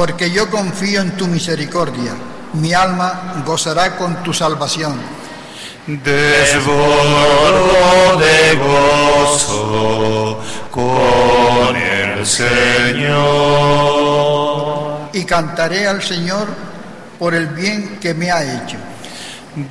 porque yo confío en tu misericordia. Mi alma gozará con tu salvación. Desbordo de gozo con el Señor. Y cantaré al Señor por el bien que me ha hecho.